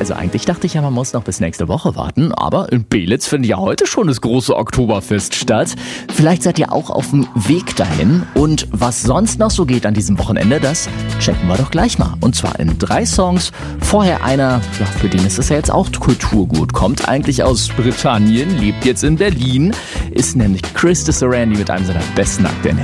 Also eigentlich dachte ich ja, man muss noch bis nächste Woche warten, aber in Belitz findet ja heute schon das große Oktoberfest statt. Vielleicht seid ihr auch auf dem Weg dahin und was sonst noch so geht an diesem Wochenende, das checken wir doch gleich mal. Und zwar in 3 Songs. Vorher einer, ja, für den ist es ja jetzt auch Kulturgut, kommt eigentlich aus Britannien, lebt jetzt in Berlin, ist nämlich Chris de Sarandí mit einem seiner besten aktuellen